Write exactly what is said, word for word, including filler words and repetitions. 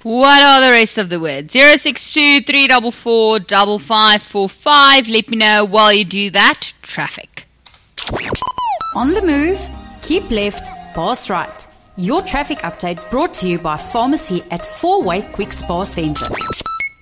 What are the rest of the words? zero six two, three four four, five five four five. Let me know while you do that. Traffic. On the move, keep left, pass right. Your traffic update brought to you by Pharmacy at Four Way Quick Spa Centre.